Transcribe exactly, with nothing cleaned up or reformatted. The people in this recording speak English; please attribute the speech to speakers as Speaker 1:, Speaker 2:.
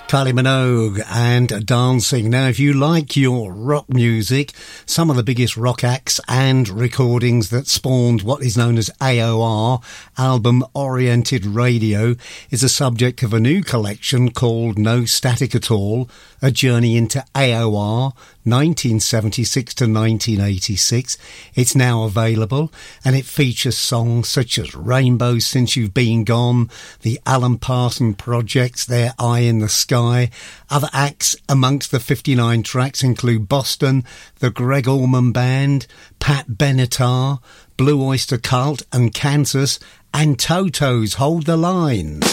Speaker 1: Kylie Minogue and Dancing. Now, if you like your rock music, some of the biggest rock acts and recordings that spawned what is known as A O R, Album-Oriented Radio, is the subject of a new collection called No Static at All, A Journey into A O R, nineteen seventy-six to nineteen eighty-six. It's now available, and it features songs such as Rainbow Since You've Been Gone, the Alan Parsons Project's Their Eye in the Sky. Other acts amongst the fifty-nine tracks include Boston, the Greg Allman Band, Pat Benatar, Blue Oyster Cult and Kansas, and Toto's Hold the Line.